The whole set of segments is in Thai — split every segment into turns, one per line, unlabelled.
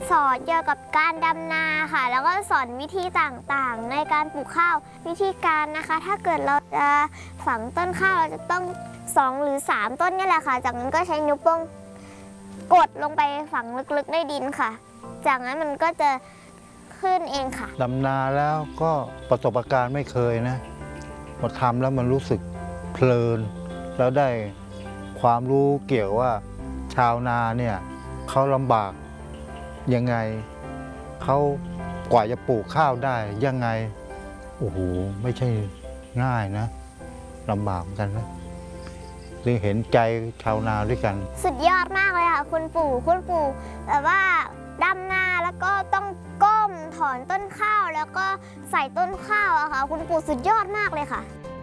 สอนเกี่ยวกับการดำนาค่ะแล้วก็สอนวิธีต่างๆในการปลูกข้าววิธีการนะคะ ถ้าเกิดเราจะฝังต้นข้าวเราจะต้อง2หรือ3ต้นนี่แหละค่ะจากนั้นก็ใช้นิ้วโป้งกดลงไปฝังลึกๆในดินค่ะจากนั้นมันก็จะขึ้นเองค่ะ
ดำนาแล้วก็ประสบการณ์ไม่เคยนะพอทำแล้วมันรู้สึกเพลินแล้วได้ความรู้เกี่ยวว่าชาวนาเนี่ยเขาลำบากยังไงเขากว่าจะปลูกข้าวได้ยังไงโอ้โหไม่ใช่ง่ายนะลำบากเหมือนกันนะจึงเห็นใจชาวนาด้วยกัน
สุดยอดมากเลยค่ะคุณปู่แบบว่าดำนาแล้วก็ต้องก้มถอนต้นข้าวแล้วก็ใส่ต้นข้าวอะค่ะคุณปู่สุดยอดมากเลยค่ะ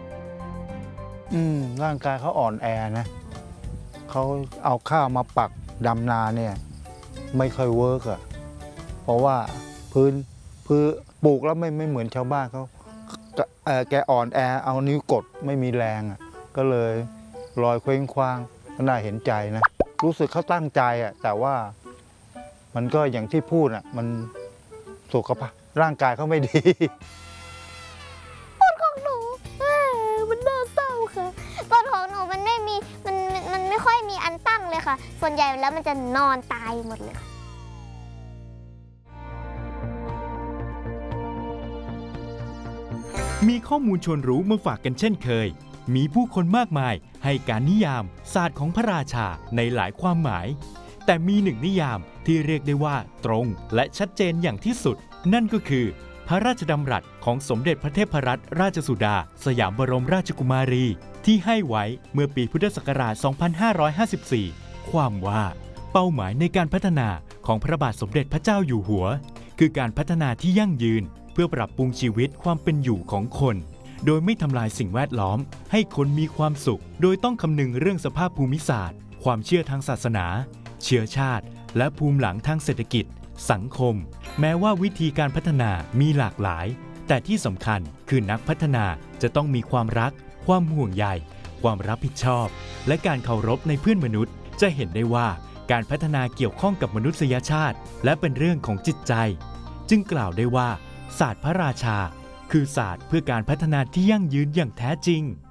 ร่างกายเขาอ่อนแอนะเขาเอาข้าวมาปักดำนาเนี่ยไม่ค่อยเวิร์กอะเพราะว่าพื้นปลูกแล้วไม่เหมือนชาวบ้านเขาแกอ่อนแอเอานิ้วกดไม่มีแรงอะก็เลยลอยเคว้งคว้างก็น่าเห็นใจนะรู้สึกเขาตั้งใจอะแต่ว่ามันก็อย่างที่พูดอะมันสุขภาพร่างกายเขาไม่ดี
ต้นของหนูมันน่าเศร้าค่ะต้นของหนูมันไม่ค่อยมีอันตั้งเลยค่ะส่วนใหญ่แล้วมันจะนอนตายหมดเลย
มีข้อมูลชวนรู้มาฝากกันเช่นเคยมีผู้คนมากมายให้การนิยามศาสตร์ของพระราชาในหลายความหมายแต่มีหนึ่งนิยามที่เรียกได้ว่าตรงและชัดเจนอย่างที่สุดนั่นก็คือพระราชดำรัสของสมเด็จพระเทพรัตนราชสุดาสยามบรมราชกุมารีที่ให้ไว้เมื่อปีพุทธศักราช 2554 ความว่าเป้าหมายในการพัฒนาของพระบาทสมเด็จพระเจ้าอยู่หัวคือการพัฒนาที่ยั่งยืนเพื่อปรับปรุงชีวิตความเป็นอยู่ของคนโดยไม่ทำลายสิ่งแวดล้อมให้คนมีความสุขโดยต้องคำนึงเรื่องสภาพภูมิศาสตร์ความเชื่อทางศาสนาเชื้อชาติและภูมิหลังทางเศรษฐกิจสังคมแม้ว่าวิธีการพัฒนามีหลากหลายแต่ที่สำคัญคือนักพัฒนาจะต้องมีความรักความห่วงใยความรับผิดชอบและการเคารพในเพื่อนมนุษย์จะเห็นได้ว่าการพัฒนาเกี่ยวข้องกับมนุษยชาติและเป็นเรื่องของจิตใจจึงกล่าวได้ว่าศาสตร์พระราชาคือศาสตร์เพื่อการพัฒนาที่ยั่งยืนอย่างแท้จริง